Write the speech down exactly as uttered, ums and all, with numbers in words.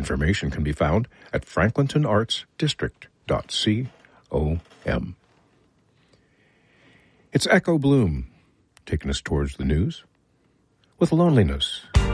information can be found at franklinton arts district dot com. It's Echo Bloom taking us towards the news with Loneliness.